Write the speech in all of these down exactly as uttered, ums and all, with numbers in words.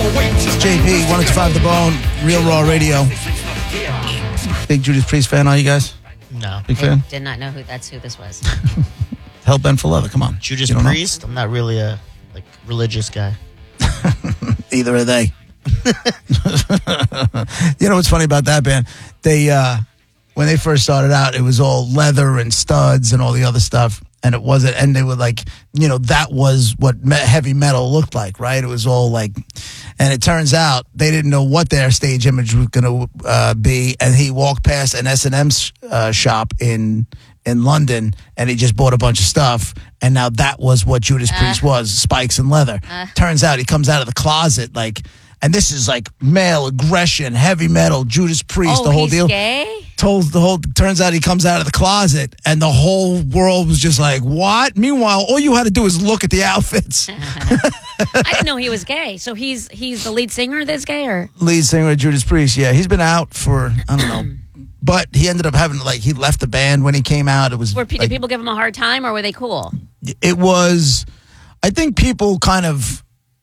J P, one oh two five The Bone, Real Raw Radio. Big Judas Priest fan, are you guys? No. Big fan? I did not know who that's who this was. Hell Bent for Leather, come on. Judas You don't know? Priest? I'm not really a like religious guy. Either are they. You know what's funny about that band? They, uh, when they first started out, it was all leather and studs and all the other stuff. And it wasn't, and they were like, you know, that was what me- heavy metal looked like, right? It was all like, and it turns out they didn't know what their stage image was going to uh, be. And he walked past an S and M uh, shop in in London, and he just bought a bunch of stuff. And now that was what Judas Uh. Priest was, spikes and leather. Uh. Turns out he comes out of the closet like, and this is like male aggression, heavy metal, Judas Priest, oh, the whole he's deal. gay? Told the whole turns out he comes out of the closet and the whole world was just like, what? Meanwhile, all you had to do is look at the outfits. I didn't know he was gay. So he's he's the lead singer that's gay, or Lead singer of Judas Priest, yeah. He's been out for, I don't know. But he ended up having, like, he left the band when he came out. It was were pe- like, did people give him a hard time, or were they cool? it was, I think people kind of,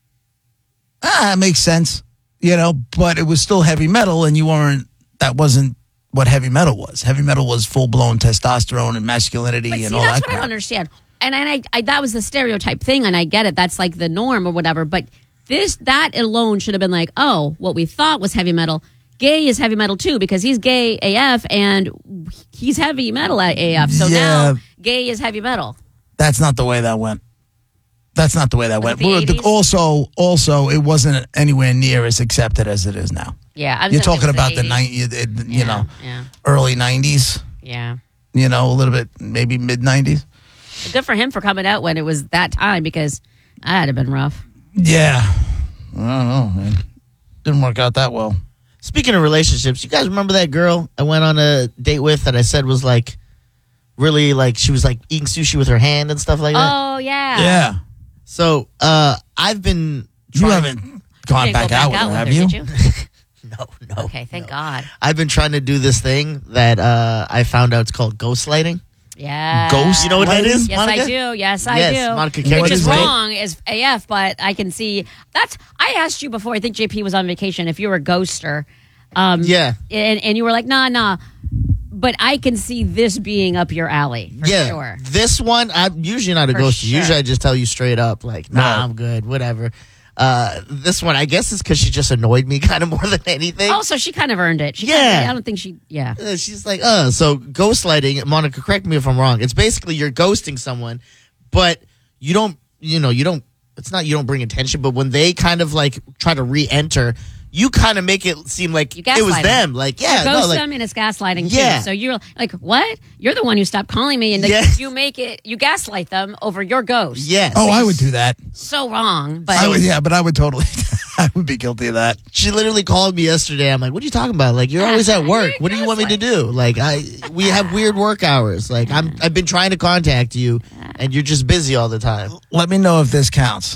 ah, it makes sense, you know, but it was still heavy metal and you weren't, that wasn't what heavy metal was. Heavy metal was full-blown testosterone and masculinity But and see, all that's that what I crap. don't understand. And I, I, that was the stereotype thing, and I get it. That's like the norm or whatever. But this, that alone should have been like, oh, what we thought was heavy metal. Gay is heavy metal too, because he's gay A F and he's heavy metal at A F. So Yeah. now gay is heavy metal. That's not the way that went. That's not the way that Was went. it the Well, the- eighties? also, also, it wasn't anywhere near as accepted as it is now. Yeah, I was You're gonna say talking it was about the eighties. nineties, you Yeah, know, yeah, early nineties. yeah. You know, a little bit, maybe mid nineties. Good for him for coming out when it was that time, because that'd have been rough. Yeah, I don't know, man. Didn't work out that well. Speaking of relationships, you guys remember that girl I went on a date with that I said was like really like she was like eating sushi with her hand and stuff like that? Oh yeah, Yeah, So uh, I've been you trying. haven't gone You didn't back, go out with her, have you? did you? No, no. Okay, thank God. I've been trying to do this thing that uh, I found out it's called ghostlighting. Yeah. Ghost? You know what that is? Yes, Monica? I do. Yes, I Yes, do. Monica Which Carey is is it? wrong as A F, but I can see that's. I asked you before. I think J P was on vacation. If you were a ghoster, um, Yeah. and and you were like, nah, nah. But I can see this being up your alley for yeah, sure. this one I'm usually not a For ghoster. sure. Usually I just tell you straight up, like, nah, Right. I'm good, whatever. Uh, this one, I guess, is because she just annoyed me kind of more than anything. Oh, so she kind of earned it. She Yeah. kinda, I don't think she. Yeah. Uh, She's like, uh, so gaslighting, Monica, correct me if I'm wrong. It's basically you're ghosting someone, but you don't, you know, you don't, it's not you don't bring attention, but when they kind of like try to re-enter, you kind of make it seem like You it was gaslight them. Like, yeah, You no, ghost like, them and it's gaslighting Yeah. too. So you're like, what? You're the one who stopped calling me, and like, Yeah. you make it. You gaslight them over your ghost. yes. Oh, I would do that. So wrong. But I would, yeah, but I would totally, I would be guilty of that. She literally called me yesterday. I'm like, what are you talking about? Like, you're always at work. What do you want me to do? Like, I we have weird work hours. Like, I'm I've been trying to contact you, and you're just busy all the time. Let me know if this counts.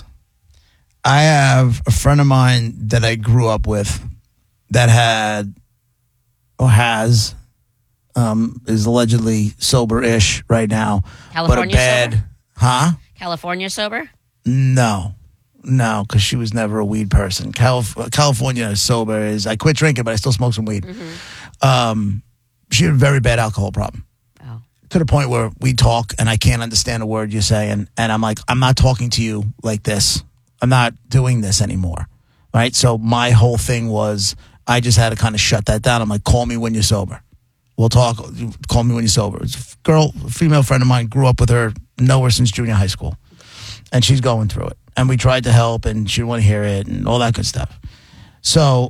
I have a friend of mine that I grew up with that had or has um, is allegedly sober-ish right now. California but a bad, sober? huh? California sober? No, no, because she was never a weed person. Calif- California sober is I quit drinking, but I still smoke some weed. Um, she had a very bad alcohol problem. Oh. To the point where we talk and I can't understand a word you're saying. And I'm like, I'm not talking to you like this. I'm not doing this anymore. Right. So my whole thing was I just had to kind of shut that down. I'm like, call me when you're sober. We'll talk. Call me when you're sober. It's a girl, a female friend of mine, grew up with her, know her since junior high school. And she's going through it. And we tried to help and she didn't want to hear it and all that good stuff. So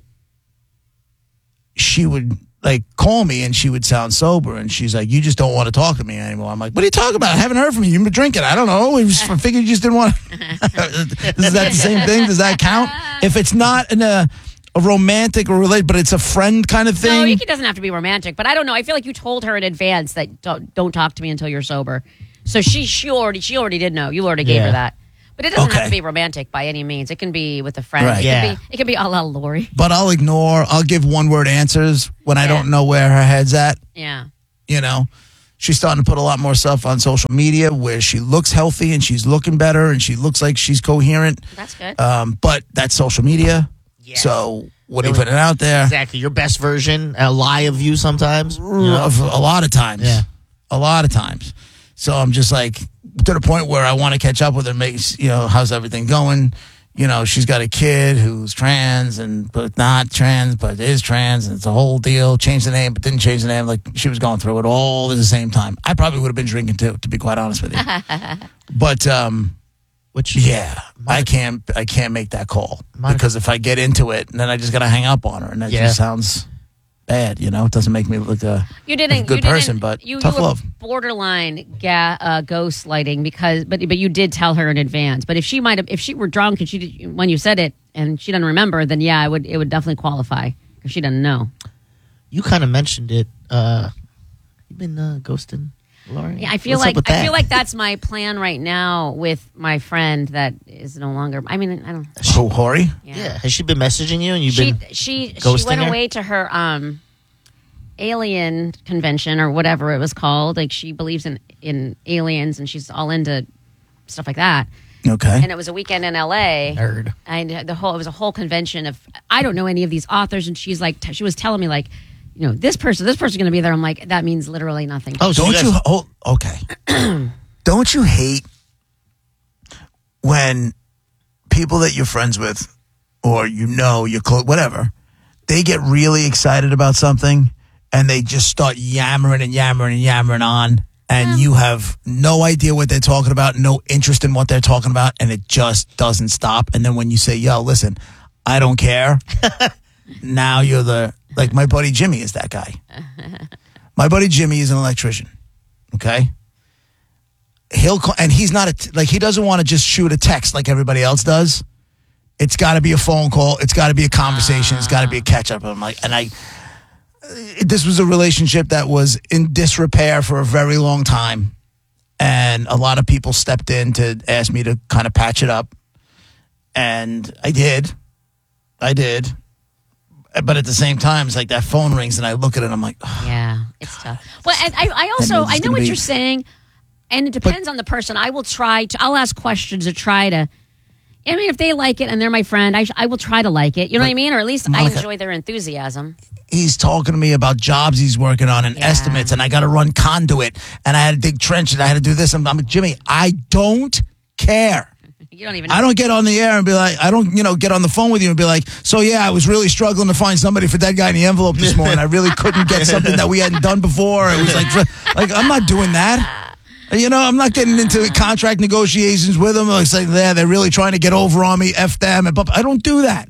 she would like call me and she would sound sober and she's like, you just don't want to talk to me anymore. I'm like, what are you talking about? I haven't heard from you. You've been drinking. I don't know. We just, I figured you just didn't want to. Is that the same thing? Does that count? If it's not in a, a romantic or related, but it's a friend kind of thing. No, it doesn't have to be romantic. But I don't know. I feel like you told her in advance that don't, don't talk to me until you're sober. So she she already she already did know. You already gave Yeah. her that. But it doesn't Okay. have to be romantic by any means. It can be with a friend. Right. It Yeah. can be it can be a la Lori. But I'll ignore, I'll give one word answers when I Yeah. don't know where her head's at. Yeah. You know, she's starting to put a lot more stuff on social media where she looks healthy and she's looking better and she looks like she's coherent. That's good. Um, but that's social media. Yes. So what are you Really? putting out there? Exactly. Your best version, a lie of you sometimes. You know? Of- A lot of times. Yeah. A lot of times. So I'm just like to the point where I want to catch up with her, make, you know, how's everything going? You know, she's got a kid who's trans and but not trans, but is trans, and it's a whole deal. Changed the name, but didn't change the name. Like she was going through it all at the same time. I probably would have been drinking too, to be quite honest with you. But um, Which, yeah, I can't, I can't make that call Monica- because if I get into it, then I just got to hang up on her, and that Yeah. just sounds bad. You know, it doesn't make me look a, You didn't. like a good you didn't, person, but you, tough you were love. borderline ga- uh, gaslighting because, but but you did tell her in advance. But if she might have, if she were drunk and she did, when you said it and she doesn't remember, then yeah, it would it would definitely qualify if she doesn't know. you kind of mentioned it. Uh, you've been uh, ghosting Lauren. Yeah, I feel What's up like with I that? feel like that's my plan right now with my friend that is no longer. I mean, I don't. Oh, Hori? Yeah. Has she been messaging you and you've she been she she ghosting went her? away to her um alien convention or whatever it was called. Like she believes in in aliens and she's all into stuff like that. Okay. And it was a weekend in L A. Nerd. And the whole it was a whole convention of I don't know any of these authors, and she's like t- she was telling me like, you know, this person, this person's going to be there. I'm like, that means literally nothing. Oh, so Don't you you? guys- Oh, okay. Don't you hate when people that you're friends with, or you know, you're close, whatever, they get really excited about something and they just start yammering and yammering and yammering on, and you have no idea what they're talking about, no interest in what they're talking about, and it just doesn't stop. And then when you say, "Yo, listen, I don't care," now you're the like my buddy Jimmy is that guy. My buddy Jimmy is an electrician. Okay. He'll call, and he's not a t- like he doesn't want to just shoot a text like everybody else does. It's got to be a phone call. It's got to be a conversation. It's got to be a catch up. I'm like, and I, this was a relationship that was in disrepair for a very long time, and a lot of people stepped in to ask me to kind of patch it up, and I did, I did. But at the same time, it's like that phone rings, and I look at it, and I'm like, oh, Yeah, it's tough. Well, and I, I also means it's I know gonna what be- you're saying, and it depends on the person. I will try to. I'll ask questions to try to. I mean, if they like it and they're my friend, I, I will try to like it. You know what I mean? Or at least Monica- I enjoy their enthusiasm. he's talking to me about jobs he's working on and Yeah. estimates, and I got to run conduit, and I had to dig trench, and I had to do this. I'm, I'm like, Jimmy, I don't care. You don't even. I don't get on the air and be like, I don't, you know, get on the phone with you and be like, so yeah, I was really struggling to find somebody for that guy in the envelope this morning. I really couldn't get something that we hadn't done before. It was like, like I'm not doing that. You know, I'm not getting into contract negotiations with them. It's like, yeah, they're really trying to get over on me. F them. And but I don't do that.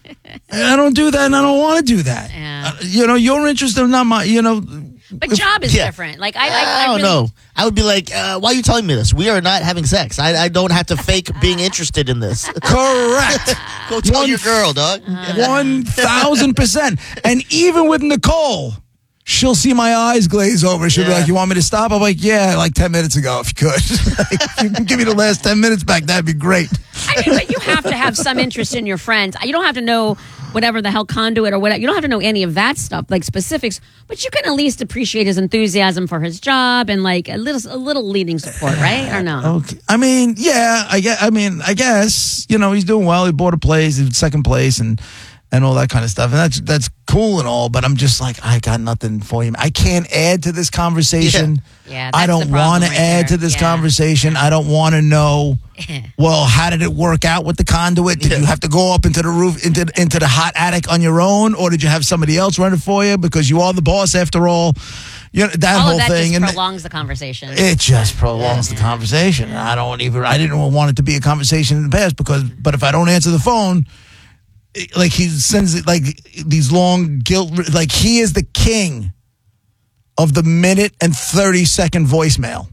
I don't do that, and I don't want to do that. Yeah. Uh, you know, your interest is not my. You know, But job is Yeah. different. Like I, I, I, I don't really, know. I would be like, uh, why are you telling me this? We are not having sex. I, I don't have to fake being interested in this. correct. Go tell One- your girl, dog. One thousand percent. And even with Nicole, she'll see my eyes glaze over. She'll be Yeah. like, "You want me to stop?" I'm like, "Yeah, like ten minutes ago, if you could. Like, if you can give me the last ten minutes back, that'd be great." I mean, but you have to have some interest in your friends. You don't have to know whatever the hell conduit or whatever. You don't have to know any of that stuff, like specifics. But you can at least appreciate his enthusiasm for his job and like a little, a little leading support, right? Or no? Okay. I mean, yeah, I guess, I mean, I guess, you know, he's doing well. He bought a place, he's second place, and and all that kind of stuff. And that's that's cool and all, but I'm just like, I got nothing for you. I can't add to this conversation. Yeah, I that's don't the problem want to right add there. to this Yeah. conversation. I don't want to know, well, how did it work out with the conduit? Did Yeah. you have to go up into the roof, into into the hot attic on your own, or did you have somebody else run it for you because you are the boss after all? You know, that All whole of that thing. just And prolongs the conversation. it just prolongs the conversation. And I don't even, I didn't want it to be a conversation in the past because, but if I don't answer the phone, it- like he sends it like these long guilt, like he is the king of the minute and thirty second voicemail.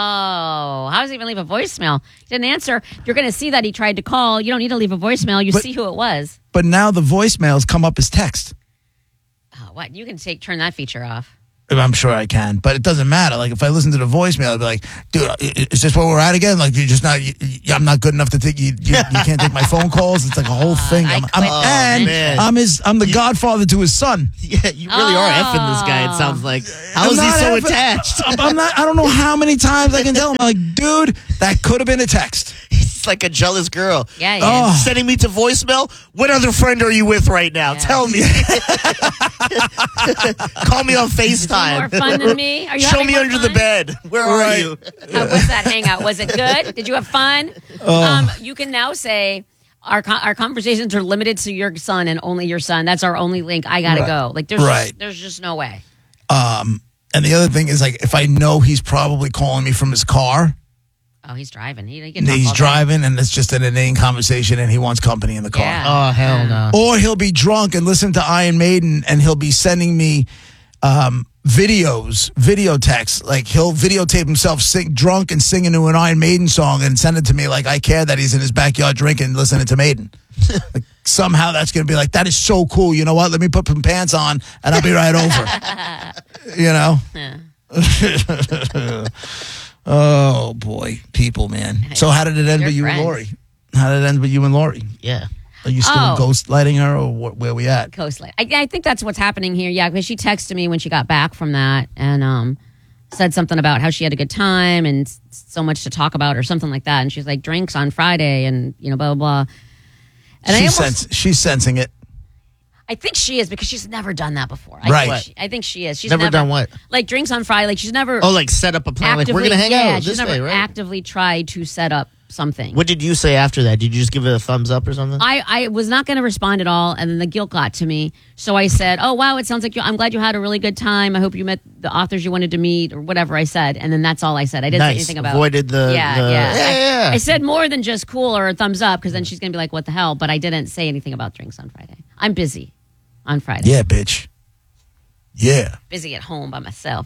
Oh, how does he even leave a voicemail? He didn't answer. You're going to see that he tried to call. You don't need to leave a voicemail. You But- see who it was. But now the voicemails come up as text. Oh, what? You can take turn that feature off. I'm sure I can, but it doesn't matter. Like if I listen to the voicemail, I'd be like, "Dude, i- is this where we're at again? Like you're just not. You, you- I'm not good enough to take you. You, you can't take my phone calls. It's like a whole thing. I I'm, quit. I'm, Oh, and man. I'm his. I'm the godfather to his son. Yeah, you really are effing this guy, it sounds like. How I'm is he not so effing- attached? I'm, I'm not. I don't know how many times I can tell him, like, dude, that could have been a text. like a jealous girl. Yeah, he Oh. is. Sending me to voicemail. What other friend are you with right now? Yeah. Tell me. Call me on FaceTime. More fun than me? Are you Show having me more under fun? the bed. Where are Right. you? How was that hangout? Was it good? Did you have fun? Oh. Um, you can now say our co- our conversations are limited to your son and only your son. That's our only link. I gotta Right. go. Like there's Right. just, there's just no way. And the other thing is, like, if I know he's probably calling me from his car, Oh, he's driving. He, he can and talk he's all day. driving, and it's just an inane conversation, and he wants company in the car. Yeah. Oh, hell no. Or he'll be drunk and listen to Iron Maiden, and he'll be sending me um, videos, video texts. Like, he'll videotape himself sing, drunk and singing to an Iron Maiden song and send it to me like I care that he's in his backyard drinking, listening to Maiden. Like, somehow that's going to be like, that is so cool. You know what? Let me put some pants on, and I'll be right over. You know? Oh, boy. People, man. So how did it end Your with you friends. and Lori? How did it end with you and Lori? Yeah. Are you still Oh. ghost lighting her, or wh- where we at? Coastline. I, I think that's what's happening here. Yeah, because she texted me when she got back from that and um, said something about how she had a good time and s- so much to talk about or something like that. And she's like, drinks on Friday and, you know, blah, blah, blah. And I, She's, almost, sens- she's sensing it. I think she is because she's never done that before. I Right. Think she, I think she is. She's Never done what? Like drinks on Friday. Like she's never Oh, like set up a plan. Like, actively, we're going to hang yeah, out she's this never day, right? actively tried to set up something. What did you say after that? Did you just give it a thumbs up or something? I, I was not going to respond at all, and then the guilt got to me. So I said, "Oh wow, it sounds like you, I'm glad you had a really good time. I hope you met the authors you wanted to meet, or whatever I said." And then that's all I said. I didn't Nice. say anything about Avoided the- yeah, the- yeah, Yeah, I, yeah. I said more than just cool or a thumbs up because then she's going to be like, "What the hell?" But I didn't say anything about drinks on Friday. I'm busy on Friday. Yeah, bitch. Yeah. Busy at home by myself.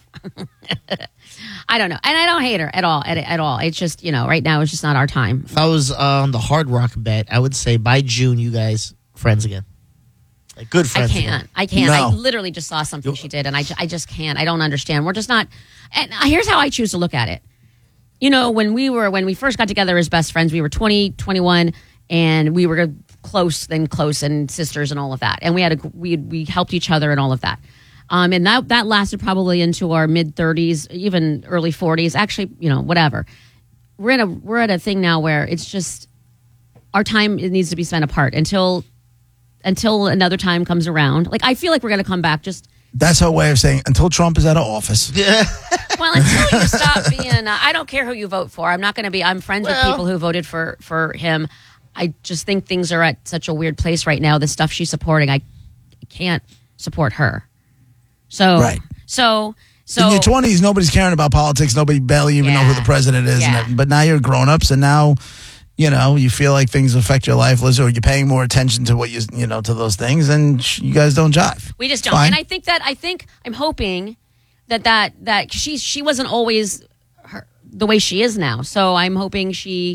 I don't know, and I don't hate her at all. At, at all. It's just you know, right now it's just not our time. If I was uh, on the Hard Rock bet, I would say by June, you guys friends again. Like good I friends can't. again. I can't. No. I literally just saw something she did, and I, ju- I just can't. I don't understand. We're just not. And here's how I choose to look at it. You know, when we were when we first got together as best friends, we were twenty, twenty-one, and we were close, then close, and sisters, and all of that. And we had a we we helped each other and all of that. Um, and that that lasted probably into our mid thirties, even early forties. Actually, you know, whatever. We're in a we're at a thing now where it's just our time it needs to be spent apart until until another time comes around. Like I feel like we're going to come back. Just That's her way of saying until Trump is out of office. well until you stop being. Uh, I don't care who you vote for. I'm not going to be. I'm friends with Well- people who voted for for him. I just think things are at such a weird place right now. The stuff she's supporting, I can't support her. So Right. so so In your twenties, nobody's caring about politics. Nobody barely even know who Yeah. the president is. Yeah. And, but now you're grown ups, and now, you know, you feel like things affect your life, Liz, or you're paying more attention to what you, you know, to those things, and sh- you guys don't jive. We just don't. Fine. And I think that I think I'm hoping that that that she she wasn't always her, the way she is now. So I'm hoping she,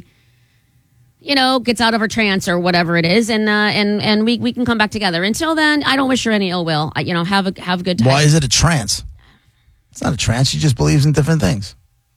you know, gets out of her trance or whatever it is, and uh, and and we we can come back together. Until then, I don't wish her any ill will. I, you know, have a have a good time. Why is it a trance? It's not a trance. She just believes in different things.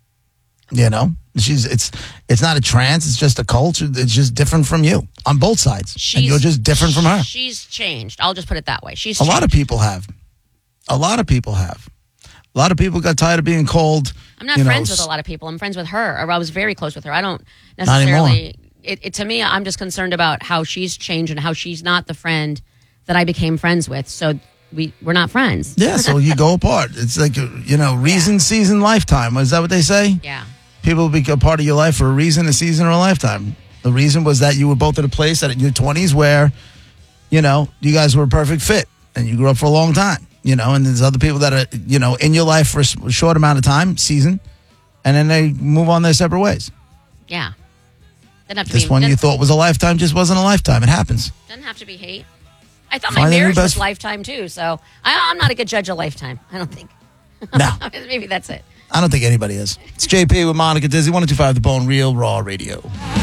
You know, she's it's it's not a trance. It's just a culture. It's just different from you on both sides, and you're just different from her. She's changed. I'll just put it that way. She's A lot of changed. people have. A lot of people have. A lot of people got tired of being called. I'm not you know, friends with s- a lot of people. I'm friends with her. Or I was very close with her. I don't Not anymore. necessarily. It, it to me, I'm just concerned about how she's changed and how she's not the friend that I became friends with. So we we're not friends. Yeah, so you go apart. It's like, you know, reason, season, lifetime. Is that what they say? Yeah. People become part of your life for a reason, a season, or a lifetime. The reason was that you were both at a place at your twenties where, you know, you guys were a perfect fit and you grew up for a long time, you know, and there's other people that are, you know, in your life for a s- short amount of time, season, and then they move on their separate ways. Yeah. Doesn't have to This be, one you doesn't, thought was a lifetime just wasn't a lifetime. It happens. doesn't have to be hate. I thought Find my a new marriage best- was lifetime too. So I, I'm not a good judge of lifetime. I don't think. No, Maybe that's it. I don't think anybody is. It's J P with Monica Dizzy, one oh two five The Bone, Real Raw Radio.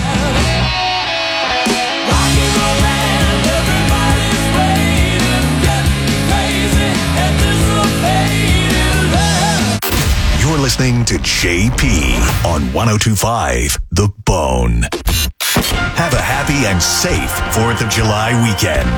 You're listening to J P on one oh two point five The Bone. Have a happy and safe fourth of July weekend.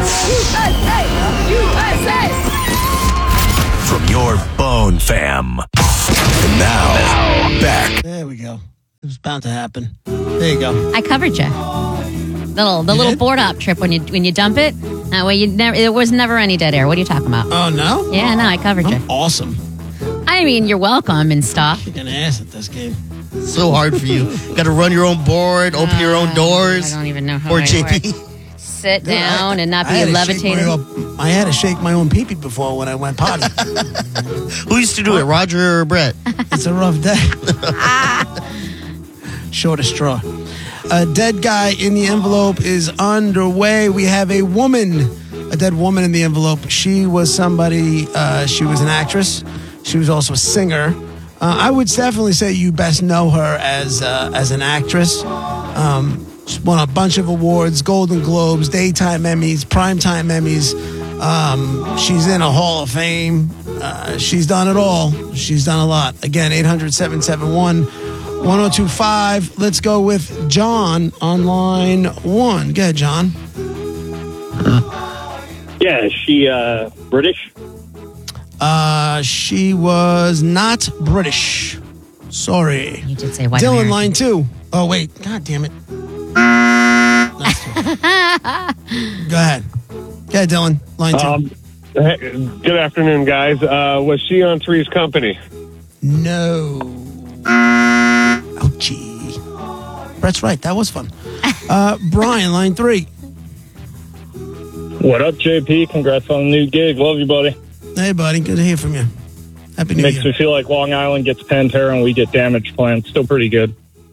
From your Bone fam. And now, back There we go. It was bound to happen. There you go. I covered you. Little the You little did? board op trip when you when you dump it. That way you never. There was never any dead air. What are you talking about? Oh, no? Yeah, no, I covered you. I'm awesome. I mean, you're welcome and stuff. Kicking ass at this game. So hard for you. Got to run your own board, open your own doors. I don't even know how Or I J work. P. Sit down and not I be had to shake levitated. my own- I had to shake my own pee-pee before when I went potty. Who used to do it, Roger or Brett? It's a rough day. Short of straw. A dead guy in the envelope is underway. We have a woman, a dead woman in the envelope. She was somebody, uh, she was an actress. She was also a singer. Uh, I would definitely say you best know her as uh, as an actress. Um, she won a bunch of awards, Golden Globes, Daytime Emmys, Primetime Emmys. Um, she's in a Hall of Fame. Uh, she's done it all. She's done a lot. Again, eight hundred, seven seven one, one oh two five. Let's go with John on line one. Go ahead, John. Yeah, is she uh, British? Uh, she was not British. Sorry. You did say white Dylan, American. line two. Oh, wait. God damn it. That's two. Go ahead. Go ahead, Dylan. Line two. Um, hey, good afternoon, guys. Uh, was she on Three's Company? No. Ouchie. Brett's right. That was fun. Uh, Brian, line three. What up, J P? Congrats on the new gig. Love you, buddy. Hey, buddy. Good to hear from you. Happy New Makes Year. me feel like Long Island gets Pantera and we get Damage Plan. Still pretty good.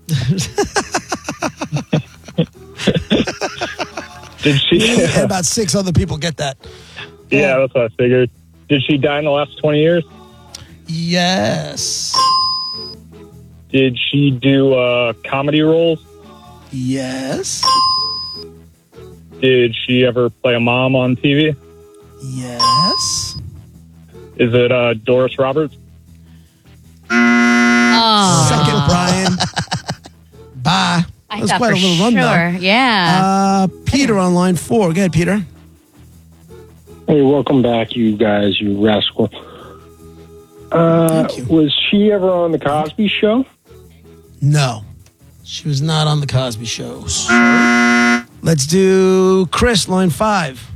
Did she? And about six other people get that. Yeah, that's what I figured. Did she die in the last twenty years? Yes. Did she do uh, comedy roles? Yes. Did she ever play a mom on T V? Yes. Is it uh, Doris Roberts? Oh, Suck it, Brian. Bye. I That was thought quite for a little run, sure. though. Yeah. Uh, Peter on line four. Go ahead, Peter. Hey, welcome back, you guys, you rascal. Uh, Thank you. was she ever on the Cosby Show? No. She was not on the Cosby Show. Sorry. Let's do Chris, line five.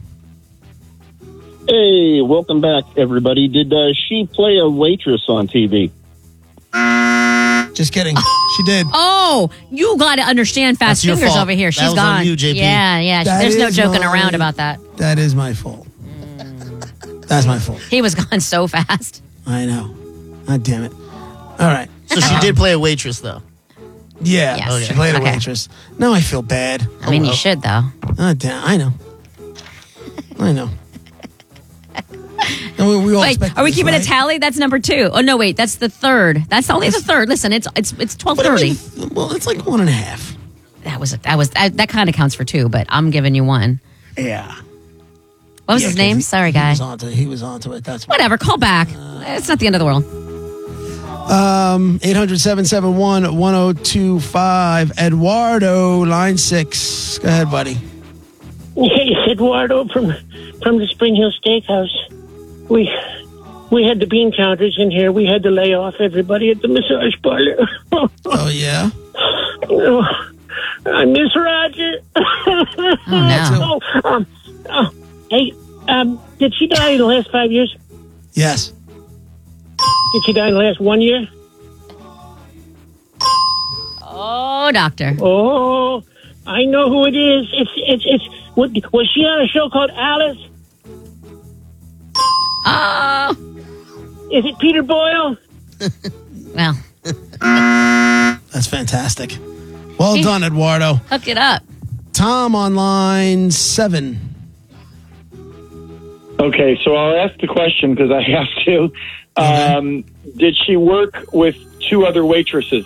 Hey, welcome back, everybody. Did uh, she play a waitress on T V? Just kidding. She did. Oh, you got to understand Fast That's your Fingers fault. over here. That She's was on gone. you, J P. Yeah, yeah. That There's no is joking my- around about that. That is my fault. That's my fault. He was gone so fast. I know. God damn it. All right. So she did play a waitress, though. Yeah. Yes. She played a Okay. waitress. Now I feel bad. I mean, well. you should though. Oh, damn. I know. I know. And we, we all Wait, expect are we this, keeping right? a tally? That's number two. Oh no, wait, that's the third. That's only the third. Listen, it's it's it's twelve But I thirty. mean, well, it's like one and a half. That was that was that, that kind of counts for two, but I'm giving you one. Yeah. What was Yeah, his 'cause name? he- Sorry, he guy. Was onto, he was onto it. That's why. Whatever. Call back. It's not the end of the world. Um, eight hundred, seven seven one, one oh two five. Eduardo, line six. Go ahead, buddy. Hey, Eduardo from from the Spring Hill Steakhouse. We we had the bean counters in here. We had to lay off everybody at the massage parlor. Oh, yeah? I miss Roger. Oh no. oh, um, oh, hey, um, did she die in the last five years? Yes. Did she die in the last one year? Oh, doctor. Oh, I know who it is. It's it's it's. What, was she on a show called Alice? Oh. Is it Peter Boyle? Well, That's fantastic. Well done, Eduardo. hook it up. Tom on line seven. Okay, so I'll ask the question because I have to. Um, did she work with two other waitresses,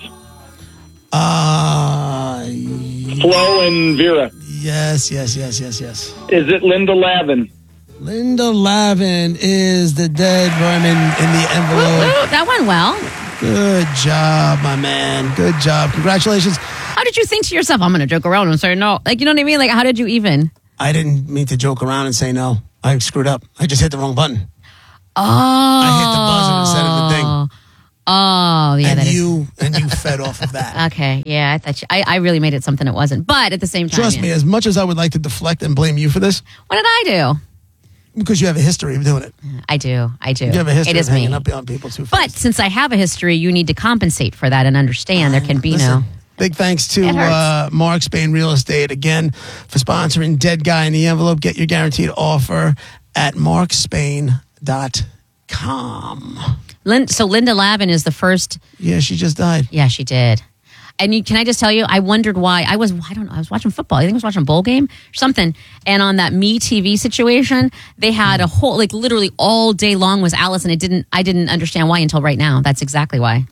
Uh, Flo and Vera? yes, yes, yes, yes, yes. Is it Linda Lavin? Linda Lavin is the dead woman in the envelope. Ooh, that went well. Good job, my man. Good job. Congratulations. How did you think to yourself, I'm going to joke around and say no? Like, you know what I mean? Like, how did you even? I didn't mean to joke around and say no. I screwed up. I just hit the wrong button. Oh. I hit the buzzer instead of the thing. Oh, yeah, and that is. you and you fed off of that. Okay, yeah, I thought you, I, I really made it something it wasn't. But at the same time, Trust yeah. me, as much as I would like to deflect and blame you for this, What did I do? because you have a history of doing it. I do. I do. You have a history It is of hanging me. up on people too But fast. since I have a history, you need to compensate for that and understand there can be Listen, no. Big thanks to It hurts. uh, Mark Spain Real Estate again for sponsoring Dead Guy in the Envelope. Get your guaranteed offer at mark spain dot com. Lin- so Linda Lavin is the first. Yeah, she just died. Yeah, she did. And you, can I just tell you, I wondered why. I was, I don't know, I was watching football. I think I was watching a bowl game or something. And on that Me T V situation, they had a whole, like literally all day long was Alice, and it didn't, I didn't understand why until right now. That's exactly why.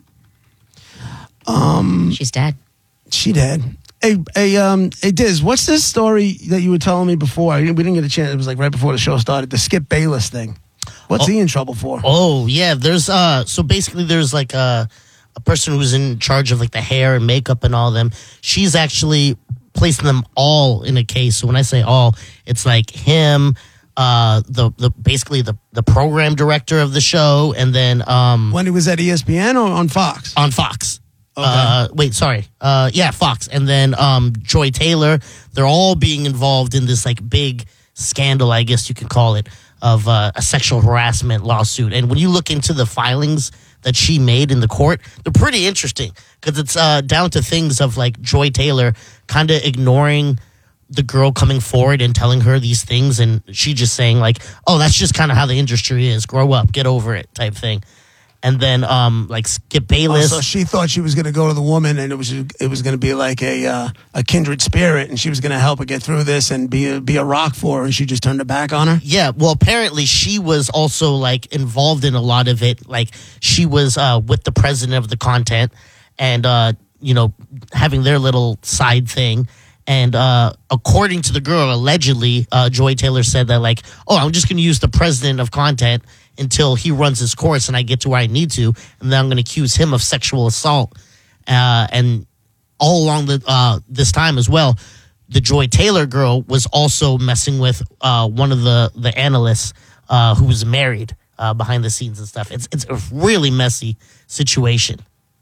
Um, She's dead. She did. Hey, hey, um, hey, Diz, what's this story that you were telling me before? We didn't get a chance. It was like right before the show started. The Skip Bayless thing. What's he in trouble for? Oh yeah, there's uh so basically there's like a a person who's in charge of like the hair and makeup and all of them. She's actually placing them all in a case. So when I say all, it's like him, uh the the basically the the program director of the show, and then um When he was at E S P N or on Fox? on Fox. Uh wait, sorry. Uh yeah, Fox. And then um Joy Taylor, they're all being involved in this like big scandal, I guess you could call it, of uh, a sexual harassment lawsuit. And when you look into the filings that she made in the court, they're pretty interesting because it's uh, down to things of like Joy Taylor kind of ignoring the girl coming forward and telling her these things, and she just saying like, oh, that's just kind of how the industry is. Grow up, get over it type thing. And then um, like Skip Bayless. Oh, so she thought she was going to go to the woman, and it was it was going to be like a uh, a kindred spirit, and she was going to help her get through this and be a, be a rock for her, and she just turned her back on her. Yeah, well, apparently she was also like involved in a lot of it. Like she was uh, with the president of the content, and uh, you know, having their little side thing. And uh, according to the girl, allegedly, uh, Joy Taylor said that like, oh, I'm just going to use the president of content until he runs his course and I get to where I need to, and then I'm going to accuse him of sexual assault. Uh, and all along the uh, this time as well, the Joy Taylor girl was also messing with uh, one of the the analysts uh, who was married uh, behind the scenes and stuff. It's it's a really messy situation.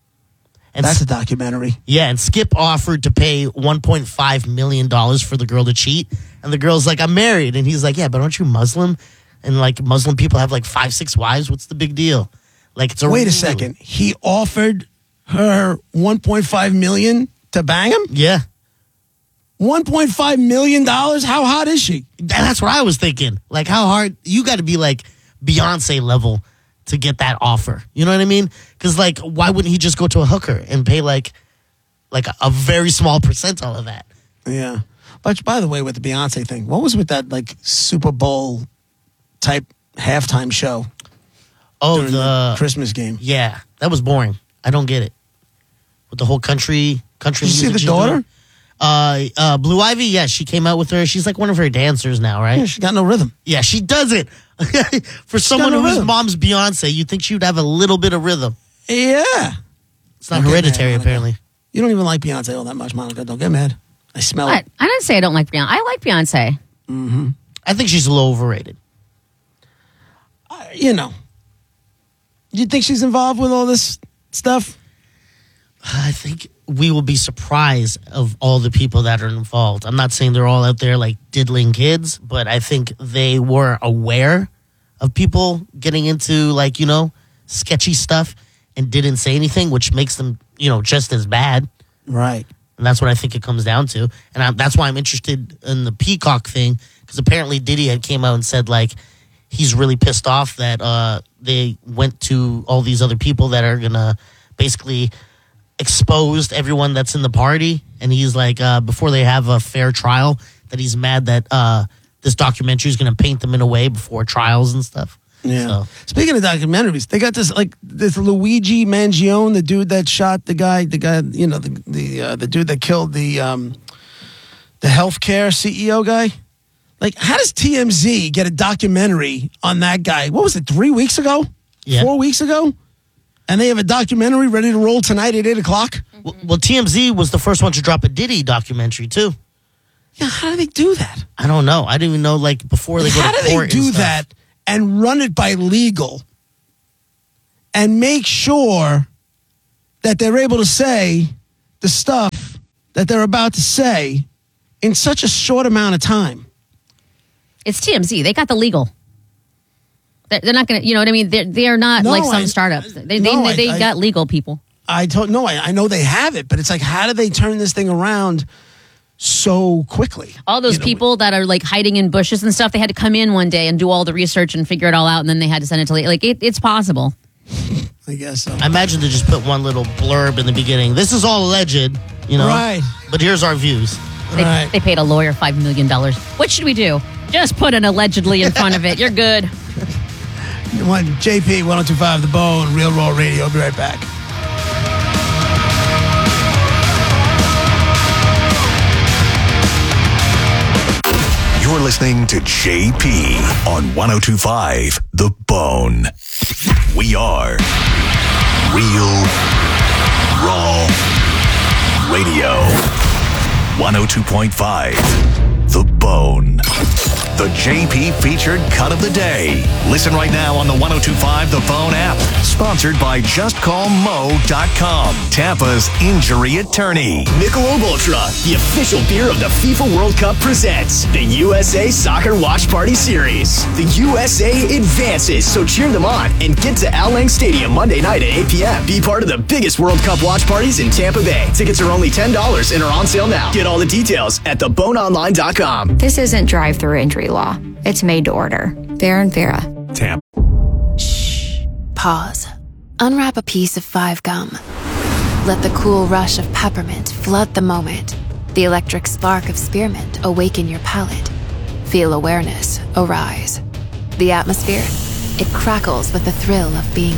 And That's a documentary. yeah, and Skip offered to pay one point five million dollars for the girl to cheat. And the girl's like, I'm married. And he's like, yeah, but aren't you Muslim? And like Muslim people have like five, six wives. What's the big deal? Like, it's a Wait a really- second. He offered her one point five million dollars to bang him? Yeah. one point five million dollars? How hot is she? And that's what I was thinking. Like, how hard? You got to be like Beyonce level to get that offer. You know what I mean? Because like, why wouldn't he just go to a hooker and pay like, like a, a very small percentile of that? Yeah. But by the way, with the Beyonce thing, what was with that like Super Bowl type halftime show Oh, during the, the Christmas game? yeah, that was boring. I don't get it. With the whole country, country. Did you see music the she's daughter? doing. Uh, uh, Blue Ivy, yeah, she came out with her. She's like one of her dancers now, right? Yeah, she got no rhythm. Yeah, she does it. For someone no whose rhythm. mom's Beyonce, you'd think she would have a little bit of rhythm. Yeah. It's not Okay, hereditary, man, apparently. You don't even like Beyonce all that much, Monica. Don't get mad. I smell What? it. I didn't say I don't like Beyonce. I like Beyonce. I think she's a little overrated. I- you know. You think she's involved with all this stuff? I think we will be surprised of all the people that are involved. I'm not saying they're all out there like diddling kids, but I think they were aware of people getting into like, you know, sketchy stuff and didn't say anything, which makes them, you know, just as bad. Right. And that's what I think it comes down to. And I, that's why I'm interested in the Peacock thing, because apparently Diddy had came out and said, like, he's really pissed off that uh, they went to all these other people that are going to basically expose everyone that's in the party. And he's like, uh, before they have a fair trial, that he's mad that uh, this documentary is going to paint them in a way before trials and stuff. Yeah. So, Speaking of documentaries, they got this like this Luigi Mangione, the dude that shot the guy, the guy, you know, the the uh, the dude that killed the um, the healthcare C E O guy. Like, how does T M Z get a documentary on that guy? What was it? Three weeks ago? Yeah. Four weeks ago? And they have a documentary ready to roll tonight at eight o'clock. well, well, T M Z was the first one to drop a Diddy documentary, too. Yeah, how do they do that? I don't know. I didn't even know, like, before they go How to do court they and do stuff. that and run it by legal and make sure that they're able to say the stuff that they're about to say in such a short amount of time. It's T M Z. They got the legal. They're, they're not going to, you know what I mean? They're, they're not No, like some I- startups. They, no, they, I- they I- got legal people. I don't know. I, I know they have it, but it's like, how do they turn this thing around so quickly? All those You know, people that are like hiding in bushes and stuff, they had to come in one day and do all the research and figure it all out, and then they had to send it to like it, it's possible. I guess so. I imagine they just put one little blurb in the beginning. This is all alleged, you know. Right. But here's our views. They, Right. they paid a lawyer five million dollars. What should we do? Just put an allegedly in front of it. You're good. One J P one oh two point five The Bone, Real Raw Radio. I'll be right back. You're listening to J P on one oh two point five The Bone. We are Real Raw Radio. one oh two point five The Bone. The J P featured cut of the day. Listen right now on the one oh two point five The Bone app. Sponsored by just call mo dot com, Tampa's injury attorney. Michelob Ultra, the official beer of the FIFA World Cup, presents the U S A Soccer Watch Party Series. The U S A advances, so cheer them on and get to Al Lang Stadium Monday night at eight p.m. Be part of the biggest World Cup watch parties in Tampa Bay. Tickets are only ten dollars and are on sale now. Get all the details at the bone online dot com. This isn't drive-through injury law. It's made to order. Vera and Vera. Tampa. Shh. Pause. Unwrap a piece of Five Gum. Let the cool rush of peppermint flood the moment. The electric spark of spearmint awaken your palate. Feel awareness arise. The atmosphere, it crackles with the thrill of being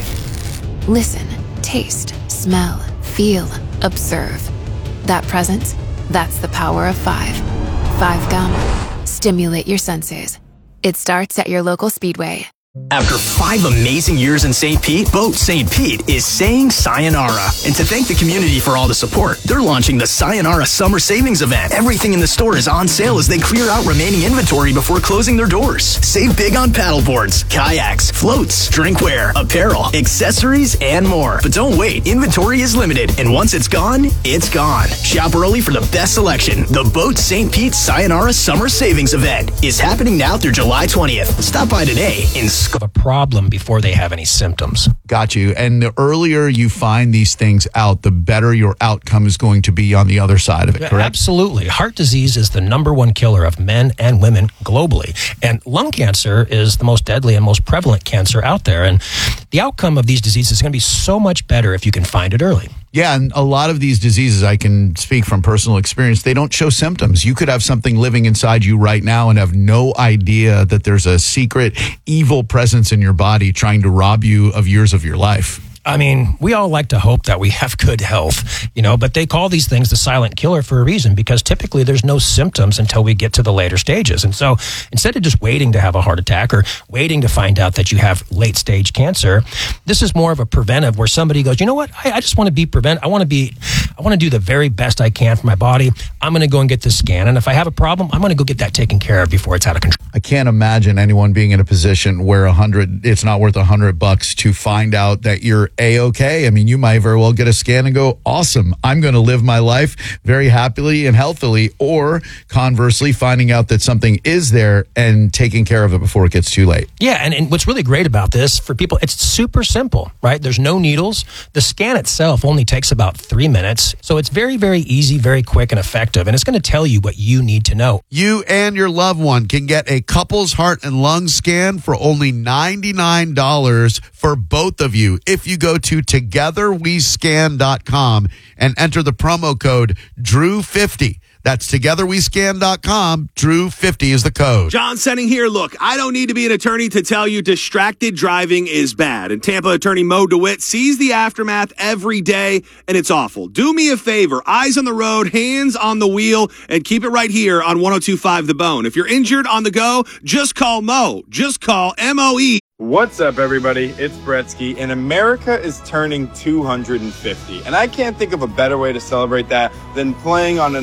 alive. Listen, taste, smell, feel, observe. That presence, that's the power of five. Five Gum. Stimulate your senses. It starts at your local Speedway. After five amazing years in Saint Pete, Boat Saint Pete is saying sayonara. And to thank the community for all the support, they're launching the Sayonara Summer Savings Event. Everything in the store is on sale as they clear out remaining inventory before closing their doors. Save big on paddleboards, kayaks, floats, drinkware, apparel, accessories, and more. But don't wait, inventory is limited, and once it's gone, it's gone. Shop early for the best selection. The Boat Saint Pete Sayonara Summer Savings Event is happening now through July twentieth. Stop by today in of a problem before they have any symptoms. Got you. And the earlier you find these things out, the better your outcome is going to be on the other side of it, Yeah, correct? Absolutely. Heart disease is the number one killer of men and women globally. And lung cancer is the most deadly and most prevalent cancer out there. And the outcome of these diseases is going to be so much better if you can find it early. Yeah, and a lot of these diseases, I can speak from personal experience, they don't show symptoms. You could have something living inside you right now and have no idea that there's a secret evil presence in your body trying to rob you of years of your life. I mean, we all like to hope that we have good health, you know, but they call these things the silent killer for a reason, because typically there's no symptoms until we get to the later stages. And so instead of just waiting to have a heart attack or waiting to find out that you have late stage cancer, this is more of a preventive where somebody goes, you know what, I, I just want to be prevent. I want to be, I want to do the very best I can for my body. I'm going to go and get this scan. And if I have a problem, I'm going to go get that taken care of before it's out of control. I can't imagine anyone being in a position where a hundred, it's not worth a hundred bucks to find out that you're A-okay. I mean, you might very well get a scan and go, awesome, I'm going to live my life very happily and healthily. Or conversely, finding out that something is there and taking care of it before it gets too late. Yeah, and, and what's really great about this for people, it's super simple, right? There's no needles. The scan itself only takes about three minutes. So it's very, very easy, very quick and effective. And it's going to tell you what you need to know. You and your loved one can get a couple's heart and lung scan for only ninety-nine dollars for both of you if you go to together we scan dot com and enter the promo code Drew fifty. That's together we scan dot com. Drew fifty is the code. John Senning here. Look, I don't need to be an attorney to tell you distracted driving is bad. And Tampa attorney Mo DeWitt sees the aftermath every day, and it's awful. Do me a favor. Eyes on the road, hands on the wheel, and keep it right here on one oh two point five The Bone. If you're injured on the go, just call Mo. Just call M O E. What's up, everybody? It's Bretsky, and America is turning two hundred fifty. And I can't think of a better way to celebrate that than playing on an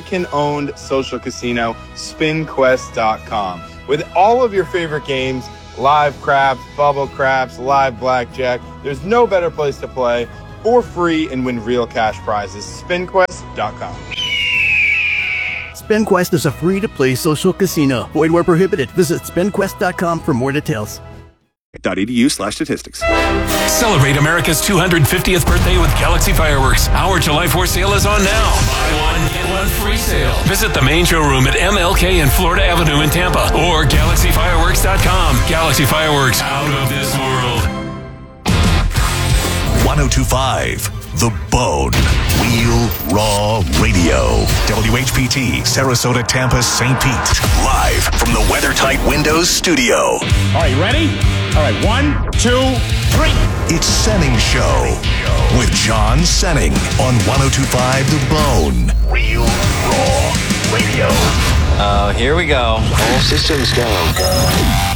American-owned social casino, spin quest dot com. With all of your favorite games, live craps, bubble craps, live blackjack. There's no better place to play for free and win real cash prizes. spin quest dot com. SpinQuest is a free-to-play social casino. Void where prohibited. Visit spin quest dot com for more details. .edu slash statistics. Celebrate America's two hundred fiftieth birthday with Galaxy Fireworks. Our July fourth sale is on now. Buy one, get one free sale. Visit the main showroom at M L K and Florida Avenue in Tampa or galaxy fireworks dot com. Galaxy Fireworks, out of this world. one oh two point five The Bone. Real Raw Radio. W H P T, Sarasota, Tampa, Saint Pete. Live from the WeatherTight Windows studio. All right, you ready? All right, one, two, three. It's Senning Show with John Senning on one oh two point five The Bone. Real Raw Radio. Uh, here we go. All systems go.